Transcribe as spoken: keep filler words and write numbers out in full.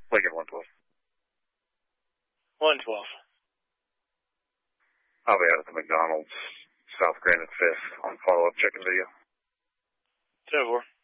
Lincoln one twelve. one twelve. I'll be out at the McDonald's, South Grand and Fifth, on follow-up chicken video. ten four.